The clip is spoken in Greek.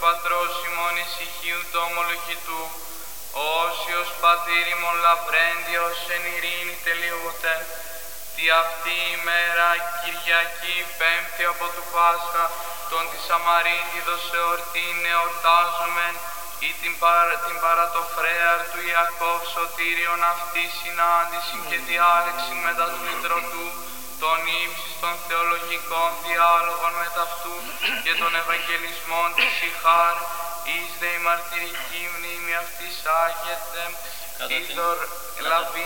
Πατρός ημών ησυχίου το ομολογητού, ο όσιος Πατήρ ημών λαβρέντιος εν ειρήνη τελειούται, τι αυτή η μέρα Κυριακή Πέμπτη από του Πάσχα, τον της Αμαρίτιδος εορτήν εορτάζομεν, ή την παρά το φρέαρ του Ιακώβ σωτήριον αυτή συνάντηση και διάλεξη μετά του λυτρωτού, των ύψιστων θεολογικών διάλογων με ταυτού και των Ευαγγελισμών της Ιχάρ, εις δε η μαρτυρική μνήμη αυτής άγεται, είδωρ λαβή